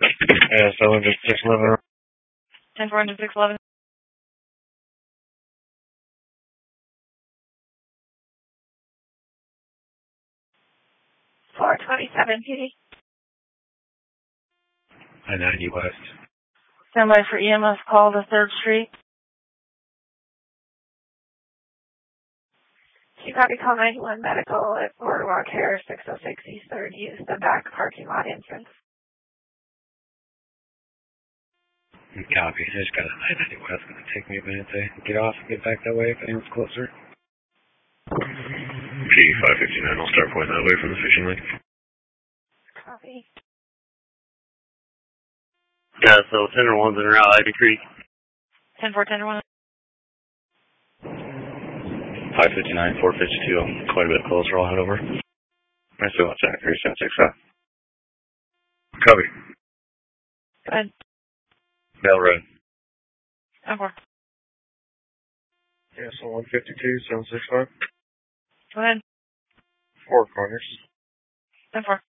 So into 611. 10-4 into 611. 427 PD. I-90 West. Stand by for EMS call to 3rd Street. You copy call 91 medical at Boardwalk Hair 606 East 3rd. Use the back parking lot entrance. Copy. I just got a 990 West. It's going to take me a minute to get off and get back that way if anyone's closer. P559, I'll start pointing that way from the fishing lake. Copy. Yeah, so Tender 1's in route, Ivy Creek. 10-4, Tender 1. 559, 452, quite a bit closer, I'll head over. I still want Jack 3765. Copy. Go ahead. Bell Road. 10-4. Yeah, so 152, 765. Go ahead. 4 corners. 10-4.